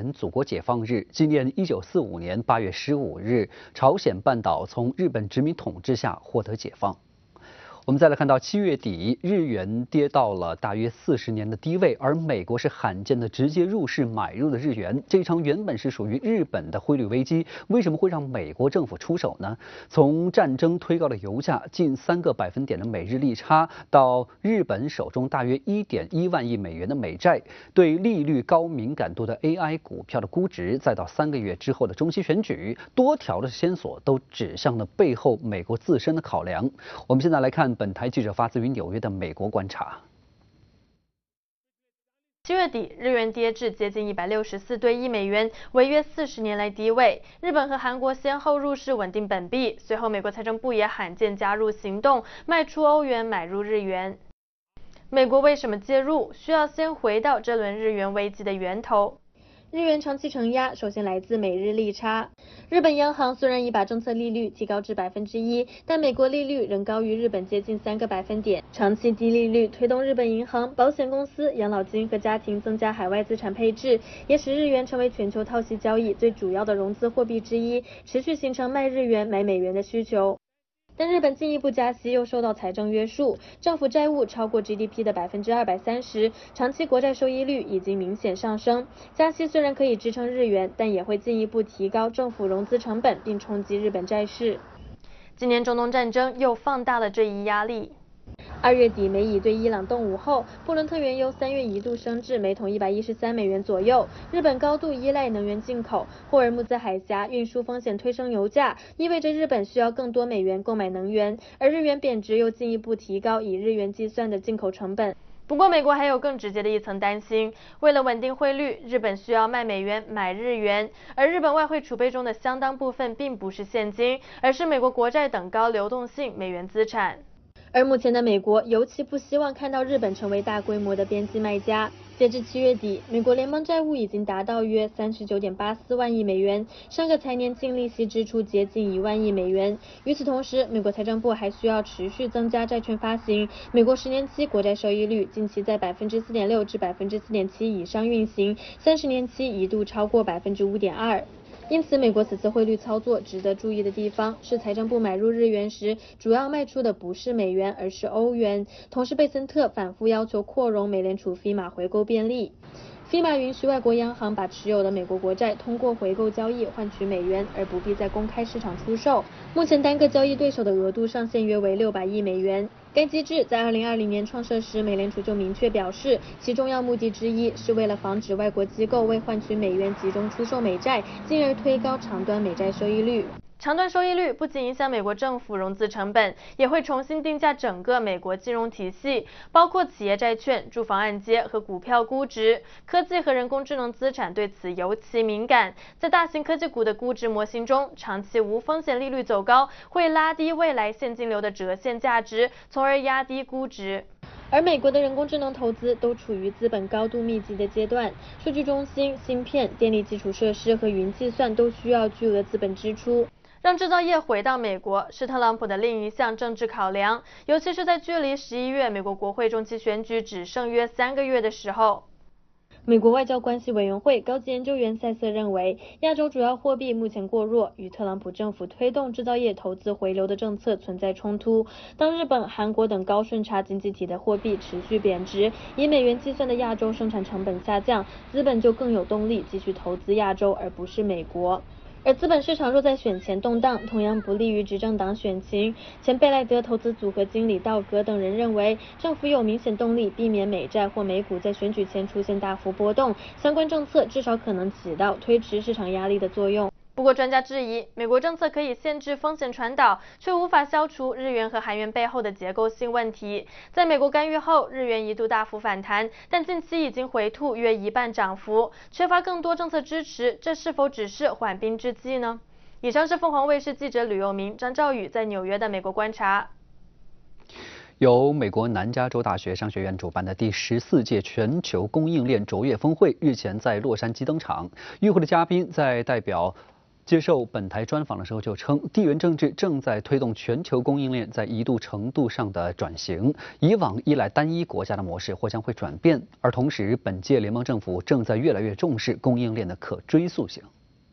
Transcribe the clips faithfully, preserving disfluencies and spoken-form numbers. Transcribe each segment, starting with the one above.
本祖国解放日，纪念一九四五年八月十五日，朝鲜半岛从日本殖民统治下获得解放。 我们再来看到七月底，日元跌到了大约四十年的低位，而美国是罕见的直接入市买入的日元。这一场原本是属于日本的汇率危机，为什么会让美国政府出手呢？从战争推高的油价近三个百分点的美日利差，到日本手中大约一点一万亿美元的美债，对利率高敏感度的 A I 股票的估值，再到三个月之后的中期选举，多条的线索都指向了背后美国自身的考量。我们现在来看。 本台记者发自于纽约的美国观察。 七月底，日元跌至接近一百六十四对一美元，为约四十年来低位。日本和韩国先后入市稳定本币，随后美国财政部也罕见加入行动，卖出欧元，买入日元。美国为什么介入？需要先回到这轮日元危机的源头。 日元长期承压，首先来自美日利差。日本央行虽然已把政策利率提高至百分之一，但美国利率仍高于日本接近三个百分点。长期低利率推动日本银行、保险公司、养老金和家庭增加海外资产配置，也使日元成为全球套息交易最主要的融资货币之一，持续形成卖日元买美元的需求。 但日本进一步加息又受到财政约束，政府债务超过 G D P 的百分之二百三十，长期国债收益率已经明显上升。加息虽然可以支撑日元，但也会进一步提高政府融资成本，并冲击日本债市。今年中东战争又放大了这一压力。 二月底，美以对伊朗动武后，布伦特原油三月一度升至每桶一百一十三美元左右。日本高度依赖能源进口，霍尔木兹海峡运输风险推升油价，意味着日本需要更多美元购买能源，而日元贬值又进一步提高以日元计算的进口成本。 不过，美国还有更直接的一层担心。为了稳定汇率，日本需要卖美元买日元，而日本外汇储备中的相当部分并不是现金，而是美国国债等高流动性美元资产。 而目前的美国尤其不希望看到日本成为大规模的边际卖家。截至七月底，美国联邦债务已经达到约三十九点八四万亿美元，上个财年净利息支出接近一万亿美元。与此同时，美国财政部还需要持续增加债券发行。美国十年期国债收益率近期在百分之四点六至百分之四点七以上运行，三十年期一度超过百分之五点二。 因此，美国此次汇率操作值得注意的地方是，财政部买入日元时，主要卖出的不是美元，而是欧元。同时，贝森特反复要求扩容美联储 F I M A 回购便利。 F I M A 允许外国央行把持有的美国国债通过回购交易换取美元，而不必在公开市场出售。目前单个交易对手的额度上限约为六百亿美元。该机制在二零二零年创设时，美联储就明确表示，其重要目的之一是为了防止外国机构为换取美元集中出售美债，进而推高长端美债收益率。 长端收益率不仅影响美国政府融资成本，也会重新定价整个美国金融体系，包括企业债券、住房按揭和股票估值。科技和人工智能资产对此尤其敏感。在大型科技股的估值模型中，长期无风险利率走高，会拉低未来现金流的折现价值，从而压低估值。 而美国的人工智能投资都处于资本高度密集的阶段，数据中心、芯片、电力基础设施和云计算都需要巨额资本支出。 让制造业回到美国是特朗普的另一项政治考量，尤其是在距离十一月美国国会中期选举只剩约三个月的时候。美国外交关系委员会高级研究员塞瑟认为，亚洲主要货币目前过弱，与特朗普政府推动制造业投资回流的政策存在冲突。当日本、韩国等高顺差经济体的货币持续贬值，以美元计算的亚洲生产成本下降，资本就更有动力继续投资亚洲，而不是美国。 而资本市场若在选前动荡，同样不利于执政党选情。前贝莱德投资组合经理道格等人认为，政府有明显动力避免美债或美股在选举前出现大幅波动，相关政策至少可能起到推迟市场压力的作用。 不过，专家质疑，美国政策可以限制风险传导，却无法消除日元和韩元背后的结构性问题。在美国干预后，日元一度大幅反弹，但近期已经回吐约一半涨幅，缺乏更多政策支持，这是否只是缓兵之计呢？以上是凤凰卫视记者吕佑明、张兆宇在纽约的美国观察。 由美国南加州大学商学院主办的第十四届全球供应链卓越峰会日前在洛杉矶登场。与会的嘉宾在代表接受本台专访的时候就称，地缘政治正在推动全球供应链在一定程度上的转型，以往依赖单一国家的模式或将会转变，而同时，本届联邦政府正在越来越重视供应链的可追溯性。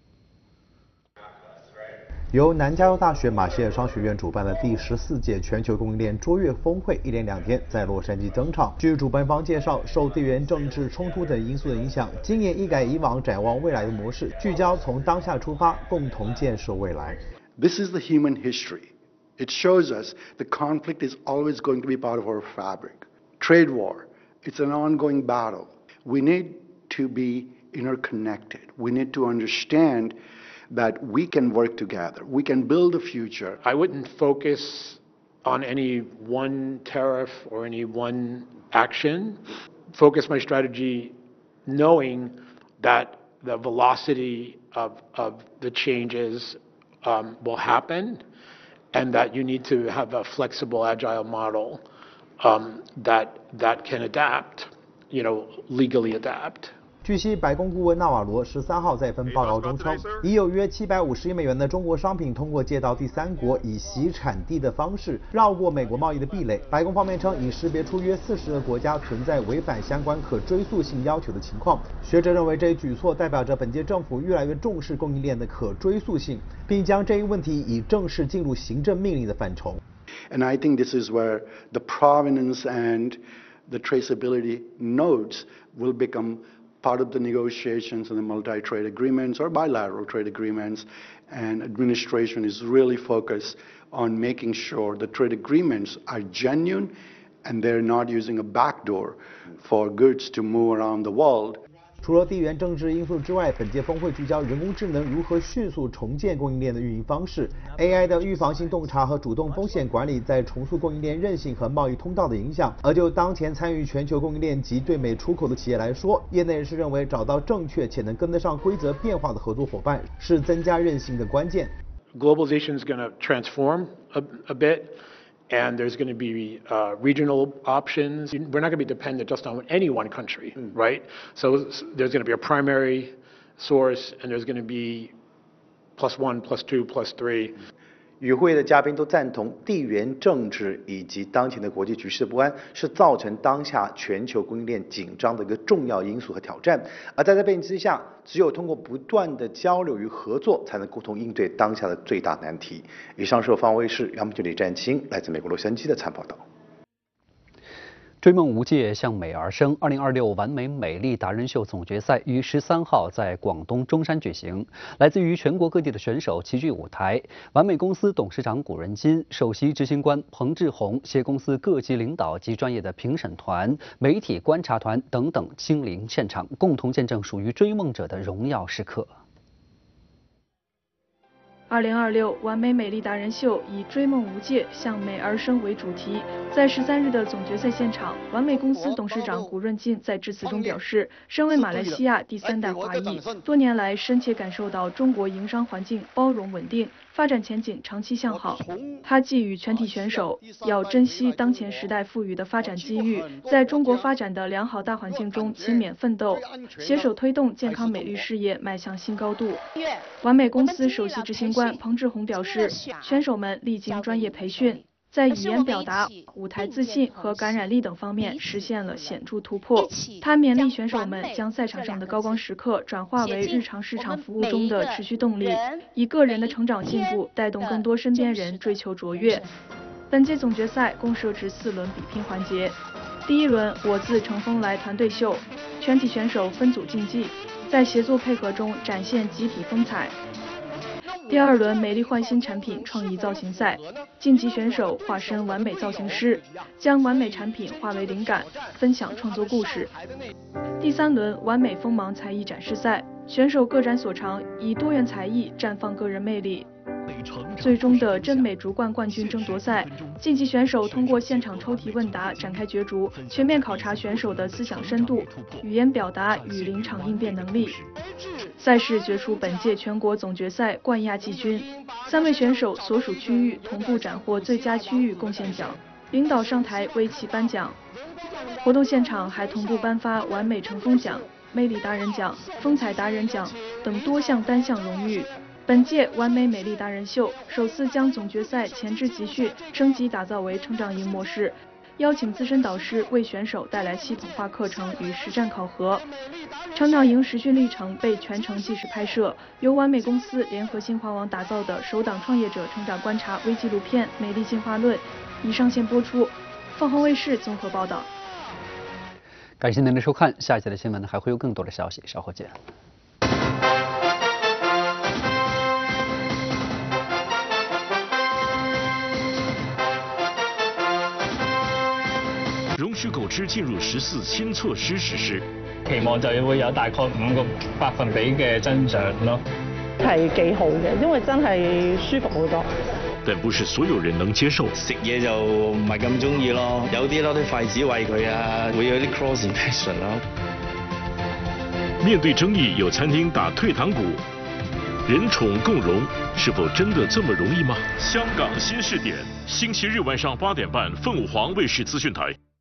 由南加州大学马歇尔商学院主办的第十四届全球供应链卓越峰会一连两天在洛杉矶登场。据主办方介绍，受地缘政治冲突等因素的影响，今年一改以往展望未来的模式，聚焦从当下出发，共同建设未来。 This is the human history. It shows us the conflict is always going to be part of our fabric. Trade war, it's an ongoing battle. We need to be interconnected. We need to understand that we can work together. We can build a future. I wouldn't focus on any one tariff or any one action. Focus my strategy knowing that the velocity of, of the changes um, will happen, and that you need to have a flexible, agile model um, that, that can adapt, you know, legally adapt. 据悉，白宫顾问纳瓦罗十三号在一份报告中称，已有约七百五十亿美元的中国商品通过借到第三国以袭产地的方式绕过美国贸易的壁垒。白宫方面称，已识别出约四十个国家存在违反相关可追溯性要求的情况。学者认为，这一举措代表着本届政府越来越重视供应链的可追溯性，并将这一问题已正式进入行政命令的范畴。 And I think this is where the provenance and the traceability nodes will become part of the negotiations and the multi-trade agreements or bilateral trade agreements, and administration is really focused on making sure the trade agreements are genuine and they're not using a backdoor for goods to move around the world. 除了地缘政治因素之外，本届峰会聚焦人工智能如何迅速重建供应链的运营方式 ，A I 的预防性洞察和主动风险管理在重塑供应链韧性和贸易通道的影响。而就当前参与全球供应链及对美出口的企业来说，业内人士认为找到正确且能跟得上规则变化的合作伙伴是增加韧性的关键。 Globalization is going to transform a, a bit. And there's going to be uh, regional options. We're not going to be dependent just on any one country, mm. right? So there's going to be a primary source, and there's going to be plus one, plus two, plus three. 与会的嘉宾都赞同，地缘政治以及当前的国际局势不安是造成当下全球供应链紧张的一个重要因素和挑战。而在这背景之下，只有通过不断的交流与合作，才能共同应对当下的最大难题。以上是由方卫视央媒李占清来自美国洛杉矶的参报道。 追梦无界，向美而生。二零二六完美美丽达人秀总决赛于十三号在广东中山举行，来自于全国各地的选手齐聚舞台。完美公司董事长古仁金、首席执行官彭志宏携公司各级领导及专业的评审团、媒体观察团等等亲临现场，共同见证属于追梦者的荣耀时刻。 二零二六完美美丽达人秀以追梦无界，向美而生为主题。在十三日的总决赛现场，完美公司董事长古润金在致辞中表示，身为马来西亚第三代华裔，多年来深切感受到中国营商环境包容稳定，发展前景长期向好。他寄语全体选手要珍惜当前时代赋予的发展机遇，在中国发展的良好大环境中勤勉奋斗，携手推动健康美丽事业迈向新高度。完美公司首席执行官彭志宏表示，选手们历经专业培训，在语言表达、舞台自信和感染力等方面实现了显著突破。他勉励选手们将赛场上的高光时刻转化为日常市场服务中的持续动力，以个人的成长进步带动更多身边人追求卓越。本届总决赛共设置四轮比拼环节，第一轮我自乘风来团队秀，全体选手分组竞技，在协作配合中展现集体风采。第二轮美丽换新产品创意造型赛，晋级选手化身完美造型师，将完美产品化为灵感，分享创作故事。第三轮完美锋芒才艺展示赛，选手各展所长，以多元才艺绽放个人魅力。最终的真美竹冠冠军争夺赛，晋级选手通过现场抽题问答展开角逐，全面考察选手的思想深度、语言表达与临场应变能力。赛事决出本届全国总决赛冠亚季军，三位选手所属区域同步斩获最佳区域贡献奖，领导上台为其颁奖。活动现场还同步颁发完美乘风奖、魅力达人奖、风采达人奖等多项单项荣誉。 本届完美美丽达人秀首次将总决赛前置集训升级打造为成长营模式，邀请资深导师为选手带来系统化课程与实战考核。成长营实训历程被全程纪实拍摄，由完美公司联合新华网打造的首档创业者成长观察微纪录片《美丽进化论》已上线播出。凤凰卫视综合报道。 感谢您的收看，下一节的新闻还会有更多的消息，稍后见。 容許狗隻進入十四新措施實施， 期望就會有大概五個百分比嘅增長咯。 係幾好嘅，因為真係舒服好多。 但不是所有人能接受。 食嘢就唔係咁中意咯，有啲攞啲筷子餵佢啊，會有啲 cross infection 咯。 面對爭議，有餐廳打退堂鼓，人寵共融，是否真的這麼容易嗎？香港新視點，星期日晚上八點半，鳳凰衛視資訊台。